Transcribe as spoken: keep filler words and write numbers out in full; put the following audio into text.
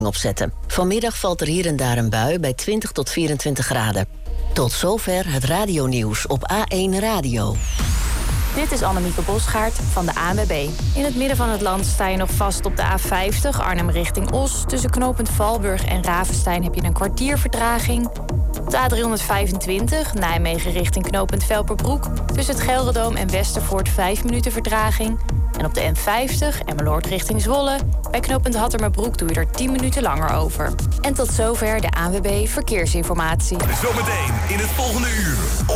opzetten. Vanmiddag valt er hier en daar een bui bij twintig tot vierentwintig graden. Tot zover het radionieuws op A één Radio. Dit is Annemieke Bosgaard van de A N W B. In het midden van het land sta je nog vast op de A vijftig, Arnhem richting Os. Tussen knooppunt Valburg en Ravenstein heb je een kwartier vertraging. Op de A driehonderdvijfentwintig, Nijmegen richting knooppunt Velperbroek. Tussen het Gelderdoom en Westervoort vijf minuten vertraging. En op de N vijftig, Emmeloord richting Zwolle. Bij knooppunt Hattermerbroek doe je er tien minuten langer over. En tot zover de A N W B Verkeersinformatie. Zometeen in het volgende uur.